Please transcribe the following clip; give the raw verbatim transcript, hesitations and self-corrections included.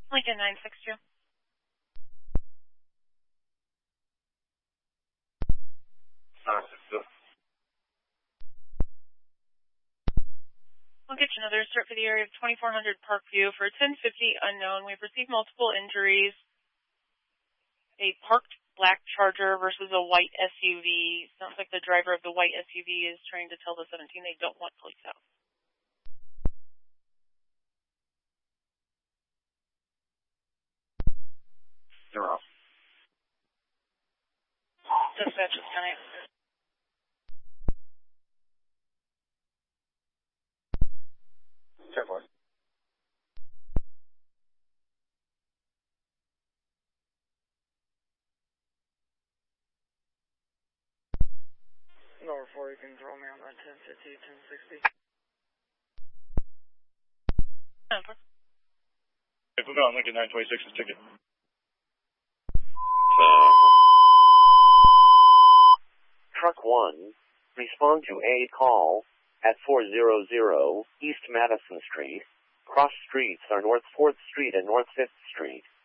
Lincoln nine six two. nine six two. We'll get you another cert for the area of twenty-four hundred Parkview for ten fifty unknown. We've received multiple injuries. A parked black Charger versus a white S U V. Sounds like the driver of the white S U V is trying to tell the seventeen they don't want police out. Zero. Dispatch is coming. ten four. Number four, you can throw me on that ten fifty, ten sixty. Number. Hey, put on Lincoln nine twenty-six is ticket. Truck one, respond to a call at four hundred East Madison Street. Cross streets are North fourth Street and North fifth Street.